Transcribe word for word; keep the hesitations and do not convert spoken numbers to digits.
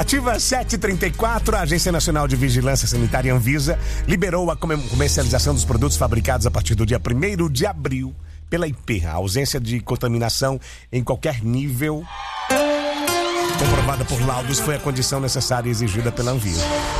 Ativa sete e trinta e quatro, a Agência Nacional de Vigilância Sanitária Anvisa liberou a comercialização dos produtos fabricados a partir do dia primeiro de abril pela I P. A ausência de contaminação em qualquer nível comprovada por laudos foi a condição necessária exigida pela Anvisa.